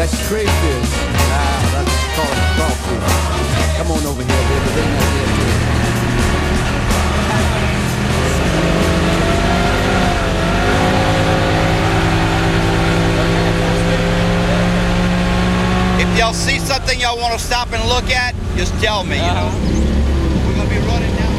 That's crayfish. That's called crawfish. Come on over here, baby. Bring that here too. If y'all see something y'all want to stop and look at, just tell me, you know. We're going to be running now.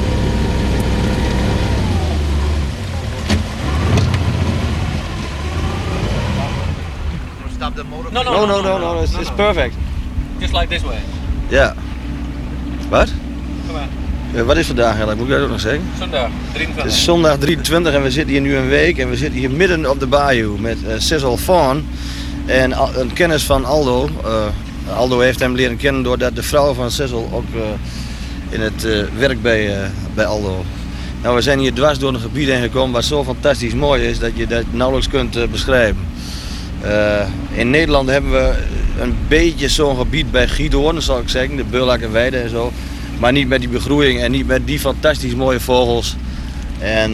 Stop the motor. No. It's perfect. Just like this way. Ja. Wat? Kom maar. Wat is vandaag eigenlijk? Moet ik dat ook nog zeggen? Zondag 23. Het is zondag 23 en we zitten hier nu een week en we zitten hier midden op de bayou met Cecil Fawn en een kennis van Aldo. Aldo heeft hem leren kennen doordat de vrouw van Cecil ook in het werk bij Aldo. Nou, we zijn hier dwars door een gebied heen gekomen wat zo fantastisch mooi is dat je dat nauwelijks kunt beschrijven. In Nederland hebben we een beetje zo'n gebied bij Giethoorn, zal ik zeggen, de Beulakkerweide en zo. Maar niet met die begroeiing en niet met die fantastisch mooie vogels. En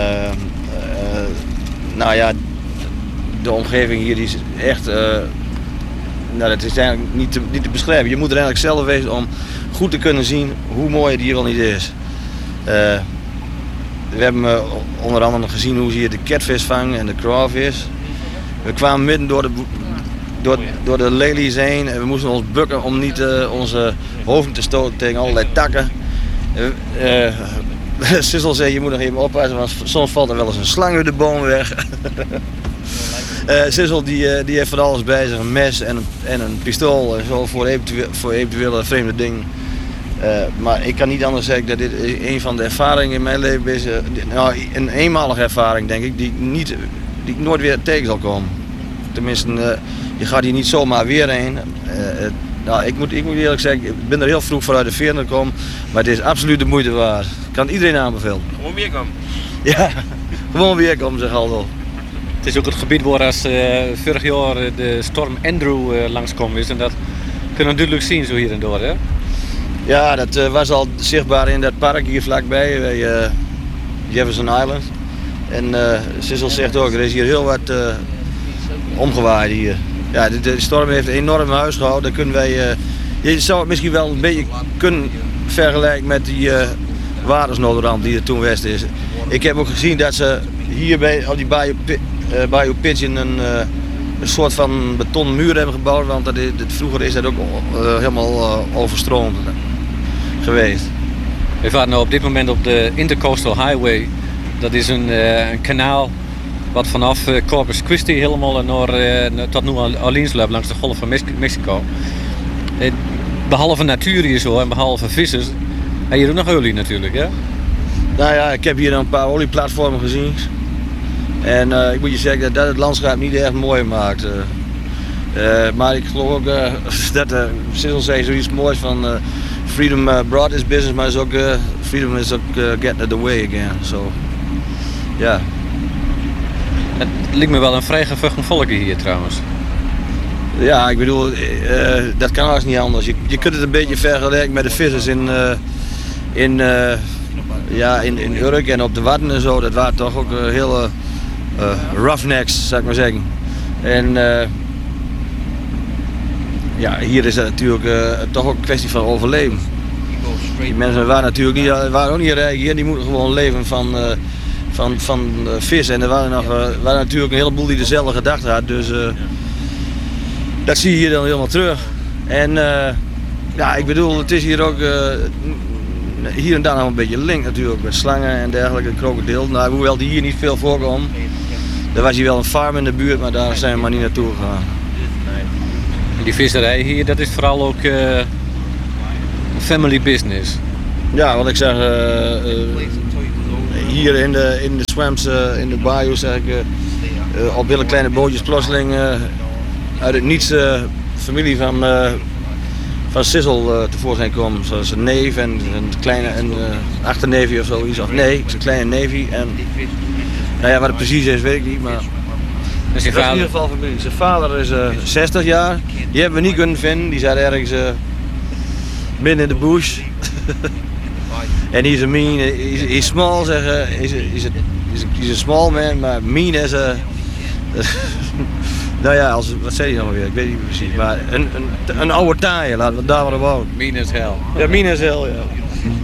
nou ja, de omgeving hier die is echt, nou, dat is eigenlijk niet te beschrijven. Je moet er eigenlijk zelf wezen om goed te kunnen zien hoe mooi het hier wel niet is. We hebben onder andere gezien hoe ze hier de catvis vangen en de crawfish. We kwamen midden door de lelies heen en we moesten ons bukken om niet onze hoofden te stoten tegen allerlei takken. Cecil zei, je moet nog even oppassen, want soms valt er wel eens een slang uit de boom weg. Cecil die heeft van alles bij zich, een mes en een pistool en zo voor eventuele vreemde dingen. Maar ik kan niet anders zeggen dat dit een van de ervaringen in mijn leven is. Nou, een eenmalige ervaring denk ik, die ik nooit weer tegen zal komen. Tenminste, je gaat hier niet zomaar weer heen. Nou, ik moet eerlijk zeggen, ik ben er heel vroeg vanuit de veer gekomen, maar het is absoluut de moeite waard. Ik kan het iedereen aanbevelen. Gewoon weer komen. Ja, gewoon weer komen, zegt Aldo. Het is ook het gebied waar als vorig jaar de storm Andrew langskwam is en dat kunnen we duidelijk zien zo hier en door, hè? Ja, dat was al zichtbaar in dat park hier vlakbij, bij Jefferson Island. En Cecil zegt ook, er is hier heel wat omgewaaid hier. Ja, de storm heeft een enorm huis gehouden. Dan kunnen wij, je zou het misschien wel een beetje kunnen vergelijken met die watersnoodramp die er toen geweest is. Ik heb ook gezien dat ze hier op die Bayou Pigeon een soort van betonnen muur hebben gebouwd, want vroeger is dat ook helemaal overstroomd geweest. We varen nu op dit moment op de Intercoastal Highway. Dat is een kanaal wat vanaf Corpus Christi helemaal tot New Orleans loopt langs de golf van Mexico. Behalve natuur hier zo en behalve vissers, heb je ook nog olie natuurlijk, hè? Nou ja, ik heb hier een paar olieplatformen gezien. En ik moet je zeggen dat het landschap niet echt mooi maakt. Maar ik geloof ook dat Cecil zei zoiets moois van freedom brought this business, maar is ook, freedom is ook getting the way again. So, yeah. Het lijkt me wel een vrij gevochten volkje hier trouwens. Ja, ik bedoel, dat kan haast niet anders. Je kunt het een beetje vergelijken met de vissers in Urk en op de Wadden en zo. Dat waren toch ook hele roughnecks, zou ik maar zeggen. En ja, hier is het natuurlijk toch ook een kwestie van overleven. Die mensen waren ook niet rijk hier, die moeten gewoon leven van vis. En er waren natuurlijk een heleboel die dezelfde gedachte hadden. Dus dat zie je hier dan helemaal terug. En ja, ik bedoel, het is hier ook hier en daar nog een beetje link natuurlijk met slangen en dergelijke, krokodil. Nou, hoewel die hier niet veel voorkomen. Er was hier wel een farm in de buurt, maar daar zijn we maar niet naartoe gegaan. En die visserij hier, dat is vooral ook family business. Ja, wat ik zeg, hier in de swamps, in de bayou zeg ik, op hele kleine bootjes plotseling uit het niets familie van Cecil tevoorschijn komen. Zoals een neef en een kleine achterneefje of zoiets. Of nee, zijn kleine neefje. En nou ja, wat het precies is, weet ik niet, maar Dus dat is in ieder geval familie. Zijn vader is 60 jaar, die hebben we niet kunnen vinden. Die zat ergens midden in de bush. En he's a mean, he's small, he's a small man, maar mean as a... Nou ja, wat zei je nou weer? Ik weet niet precies. Maar een oude taaie, laten we het daar maar op houden. Mean as hell. Ja, min as hell, ja.